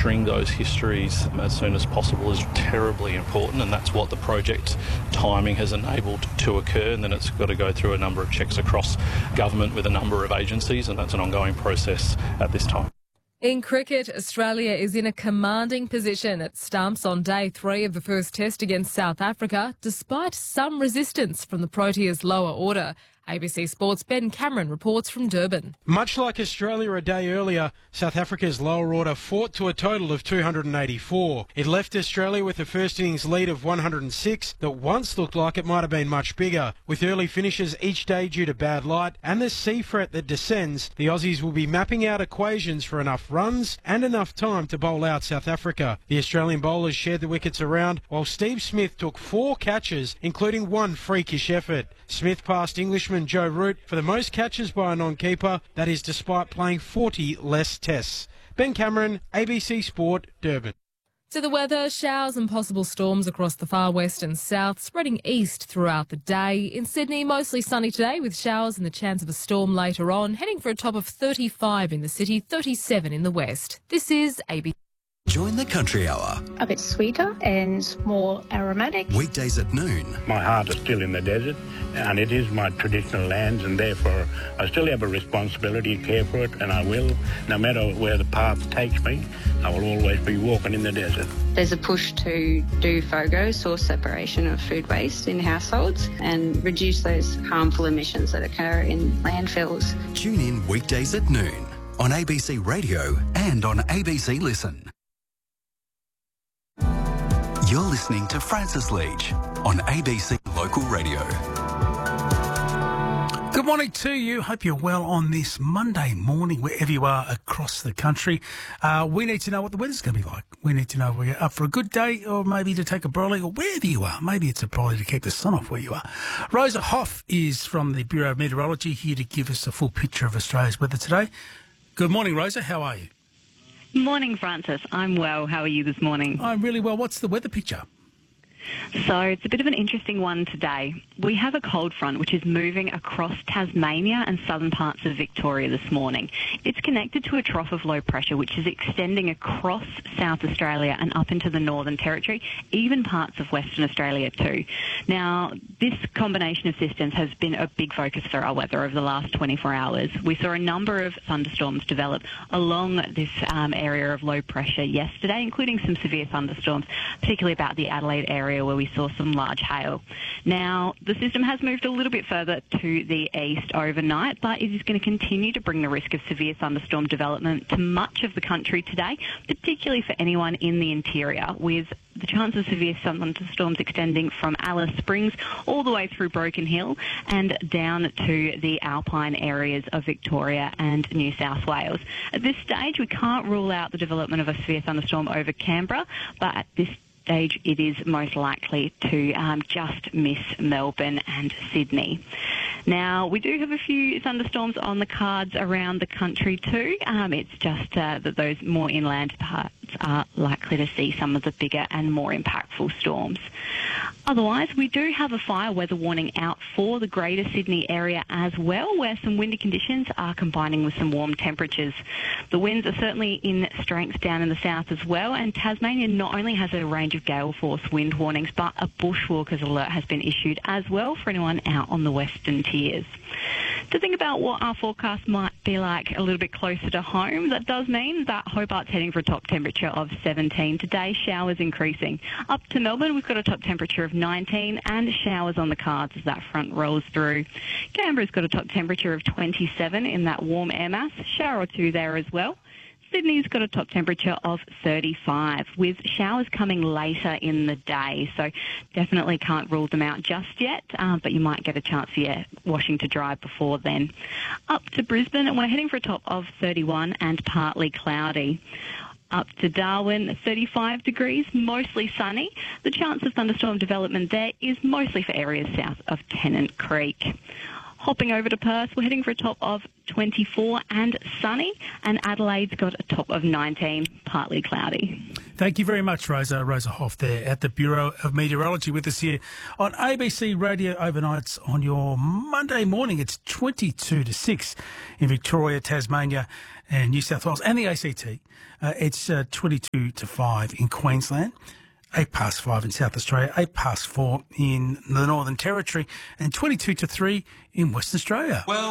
capturing those histories as soon as possible is terribly important, and that's what the project timing has enabled to occur. And then it's got to go through a number of checks across government with a number of agencies, and that's an ongoing process at this time. In cricket, Australia is in a commanding position at stumps on day 3 of the first test against South Africa, despite some resistance from the Proteas' lower order. ABC Sport's Ben Cameron reports from Durban. Much like Australia a day earlier, South Africa's lower order fought to a total of 284. It left Australia with a first innings lead of 106 that once looked like it might have been much bigger. With early finishes each day due to bad light and the sea threat that descends, the Aussies will be mapping out equations for enough runs and enough time to bowl out South Africa. The Australian bowlers shared the wickets around, while Steve Smith took 4 catches, including 1 freakish effort. Smith passed Englishman Joe Root for the most catches by a non-keeper, that is despite playing 40 less tests. Ben Cameron, ABC Sport, Durban. To the weather, showers and possible storms across the far west and south, spreading east throughout the day. In Sydney, mostly sunny today with showers and the chance of a storm later on, heading for a top of 35 in the city, 37 in the west. This is ABC. Join the Country Hour. A bit sweeter and more aromatic. Weekdays at noon. My heart is still in the desert, and it is my traditional lands, and therefore I still have a responsibility to care for it, and I will. No matter where the path takes me, I will always be walking in the desert. There's a push to do FOGO, source separation of food waste in households, and reduce those harmful emissions that occur in landfills. Tune in weekdays at noon on ABC Radio and on ABC Listen. You're listening to Francis Leach on ABC Local Radio. Good morning to you. Hope you're well on this Monday morning, wherever you are across the country. We need to know what the weather's going to be like. We need to know whether you're up for a good day or maybe to take a brolly, or wherever you are. Maybe it's a brolly to keep the sun off where you are. Rosa Hoff is from the Bureau of Meteorology, here to give us a full picture of Australia's weather today. Good morning, Rosa. How are you? Morning, Francis. I'm well. How are you this morning? I'm really well. What's the weather picture? So it's a bit of an interesting one today. We have a cold front which is moving across Tasmania and southern parts of Victoria this morning. It's connected to a trough of low pressure which is extending across South Australia and up into the Northern Territory, even parts of Western Australia too. Now, this combination of systems has been a big focus for our weather over the last 24 hours. We saw a number of thunderstorms develop along this area of low pressure yesterday, including some severe thunderstorms, particularly about the Adelaide area where we saw some large hail. Now, the system has moved a little bit further to the east overnight, but it is going to continue to bring the risk of severe thunderstorm development to much of the country today, particularly for anyone in the interior, with the chance of severe thunderstorms extending from Alice Springs all the way through Broken Hill and down to the alpine areas of Victoria and New South Wales. At this stage, we can't rule out the development of a severe thunderstorm over Canberra, but at this stage it is most likely to just miss Melbourne and Sydney. Now, we do have a few thunderstorms on the cards around the country too. It's just that those more inland parts are likely to see some of the bigger and more impactful storms. Otherwise, we do have a fire weather warning out for the Greater Sydney area as well, where some windy conditions are combining with some warm temperatures. The winds are certainly in strength down in the south as well, and Tasmania not only has a range of gale force wind warnings, but a bushwalkers alert has been issued as well for anyone out on the western tiers. To think about what our forecast might be like a little bit closer to home, that does mean that Hobart's heading for a top temperature of 17 today, showers increasing. Up to Melbourne, we've got a top temperature of 19 and showers on the cards as that front rolls through. Canberra's got a top temperature of 27 in that warm air mass, shower or two there as well. Sydney's got a top temperature of 35 with showers coming later in the day, so definitely can't rule them out just yet, but you might get a chance for your washing to dry before then. Up to Brisbane, and we're heading for a top of 31 and partly cloudy. Up to Darwin, 35 degrees, mostly sunny. The chance of thunderstorm development there is mostly for areas south of Tennant Creek. Hopping over to Perth, we're heading for a top of 24 and sunny, and Adelaide's got a top of 19, partly cloudy. Thank you very much, Rosa. Rosa Hoff there at the Bureau of Meteorology with us here on ABC Radio Overnights on your Monday morning. It's 22 to 6 in Victoria, Tasmania and New South Wales and the ACT. It's 22 to 5 in Queensland. 5:08 in South Australia, 4:08 in the Northern Territory, and 22 to 3 in Western Australia. Well,